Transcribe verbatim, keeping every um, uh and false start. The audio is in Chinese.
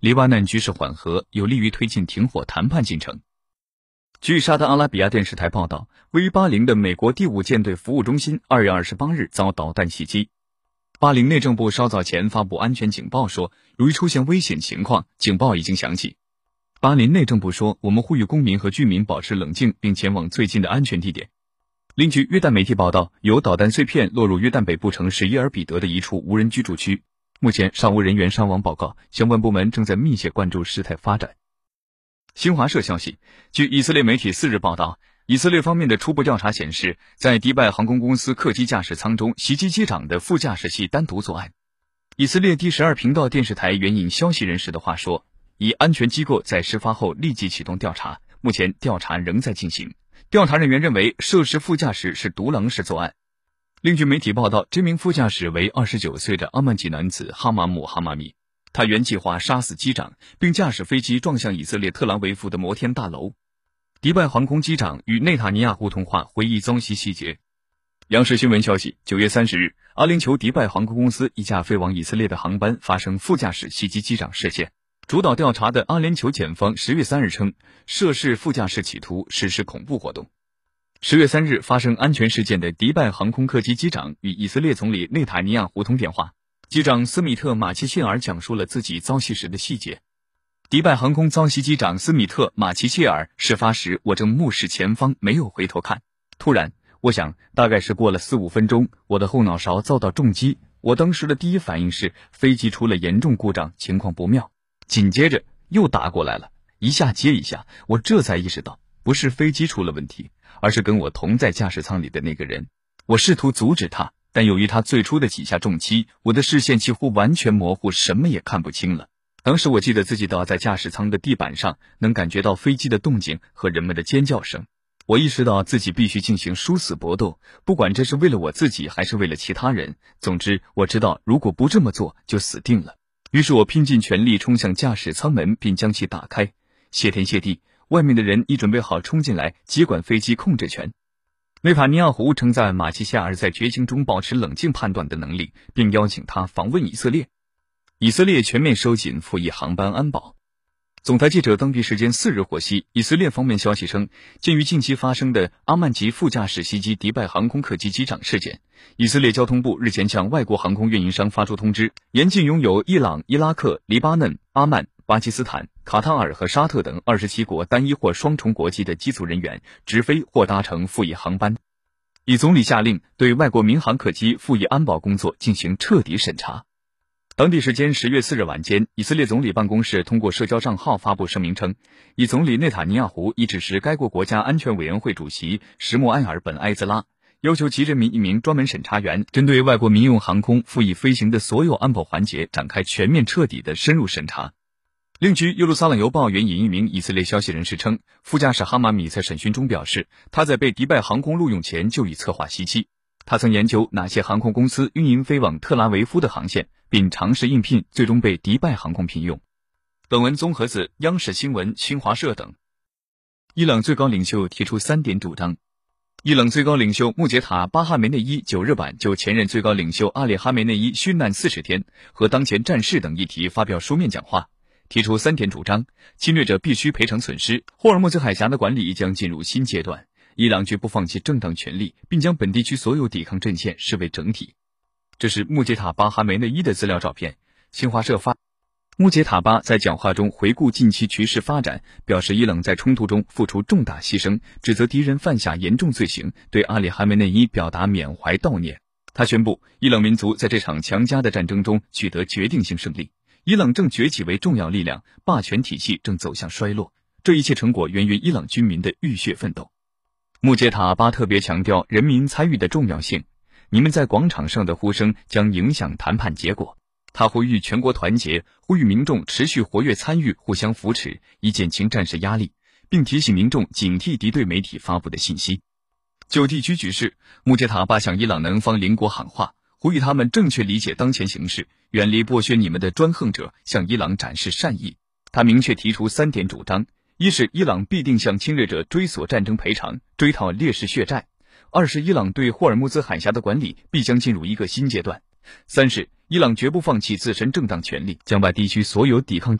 黎巴嫩局势缓和，有利于推进停火谈判进程。据沙特阿拉比亚电视台报道，位于巴林的美国第五舰队服务中心二月二十八日遭导弹袭击。巴林内政部稍早前发布安全警报说，由于出现危险情况，警报已经响起。巴林内政部说，我们呼吁公民和居民保持冷静，并前往最近的安全地点。另据约旦媒体报道，有导弹碎片落入约旦北部城市伊尔比德的一处无人居住区，目前尚无人员伤亡报告，相关部门正在密切关注事态发展。新华社消息，据以色列媒体四日报道，以色列方面的初步调查显示，在迪拜航空公司客机驾驶舱中袭击机长的副驾驶系单独作案。以色列第十二频道电视台援引消息人士的话说，以安全机构在事发后立即启动调查，目前调查仍在进行。调查人员认为涉事副驾驶是独狼式作案。另据媒体报道，这名副驾驶为二十九岁的阿曼籍男子哈马姆·哈马米，他原计划杀死机长，并驾驶飞机撞向以色列特拉维夫的摩天大楼。迪拜航空机长与内塔尼亚胡通话，回忆遭袭细节。央视新闻消息，九月三十日，阿联酋迪拜航空公司一架飞往以色列的航班发生副驾驶袭击机长事件。主导调查的阿联酋检方十月三日称，涉事副驾驶企图实施恐怖活动。十月三日发生安全事件的迪拜航空客机机长与以色列总理内塔尼亚胡通电话，机长斯米特·马奇切尔讲述了自己遭袭时的细节。迪拜航空遭袭机长斯米特·马奇切尔，事发时我正目视前方，没有回头看。突然，我想大概是过了四五分钟，我的后脑勺遭到重击。我当时的第一反应是飞机出了严重故障，情况不妙。紧接着又打过来了，一下接一下，我这才意识到不是飞机出了问题，而是跟我同在驾驶舱里的那个人。我试图阻止他，但由于他最初的几下重击，我的视线几乎完全模糊，什么也看不清了。当时我记得自己倒在驾驶舱的地板上，能感觉到飞机的动静和人们的尖叫声。我意识到自己必须进行殊死搏斗，不管这是为了我自己还是为了其他人，总之我知道如果不这么做就死定了。于是我拼尽全力冲向驾驶舱门，并将其打开。谢天谢地，外面的人已准备好冲进来接管飞机控制权。内塔尼亚胡称赞马奇切尔在绝境中保持冷静判断的能力，并邀请他访问以色列。以色列全面收紧赴伊航班安保。总台记者当地时间四日获悉，以色列方面消息称，鉴于近期发生的阿曼籍副驾驶袭击迪拜航空客机机长事件，以色列交通部日前向外国航空运营商发出通知，严禁拥有伊朗、伊拉克、黎巴嫩、阿曼、巴基斯坦、卡塔尔和沙特等二十七国单一或双重国籍的机组人员直飞或搭乘赴伊航班。以总理下令对外国民航客机赴伊安保工作进行彻底审查。当地时间十月四日晚间，以色列总理办公室通过社交账号发布声明称，以总理内塔尼亚胡已指示该国国家安全委员会主席什穆埃尔本埃兹拉，要求其任命一名专门审查员，针对外国民用航空赴伊飞行的所有安保环节展开全面彻底的深入审查。另据耶路撒冷邮报援引一名以色列消息人士称，副驾驶哈马米在审讯中表示，他在被迪拜航空录用前就已策划袭击。他曾研究哪些航空公司运营飞往特拉维夫的航线，并尝试应聘，最终被迪拜航空聘用。本文综合自央视新闻、新华社等。伊朗最高领袖提出三点主张。伊朗最高领袖穆杰塔·巴哈梅内伊九日晚就前任最高领袖阿里哈梅内伊殉难四十天和当前战事等议题发表书面讲话，提出三点主张：侵略者必须赔偿损失，霍尔木兹海峡的管理将进入新阶段，伊朗绝不放弃正当权利，并将本地区所有抵抗阵线视为整体。这是穆杰塔·巴哈梅内伊的资料照片。新华社发穆杰塔巴在讲话中回顾近期局势发展，表示伊朗在冲突中付出重大牺牲，指责敌人犯下严重罪行，对阿里哈梅内伊表达缅怀悼念。他宣布，伊朗民族在这场强加的战争中取得决定性胜利，伊朗正崛起为重要力量，霸权体系正走向衰落，这一切成果源于伊朗军民的浴血奋斗。穆杰塔巴特别强调人民参与的重要性，你们在广场上的呼声将影响谈判结果。他呼吁全国团结，呼吁民众持续活跃参与，互相扶持，以减轻战事压力，并提醒民众警惕敌对媒体发布的信息。就地区局势，穆杰塔巴向伊朗南方邻国喊话，呼吁他们正确理解当前形势，远离剥削你们的专横者，向伊朗展示善意。他明确提出三点主张：一是伊朗必定向侵略者追索战争赔偿，追讨烈士血债；二是伊朗对霍尔木兹海峡的管理必将进入一个新阶段；三是伊朗绝不放弃自身正当权利，将把地区所有抵抗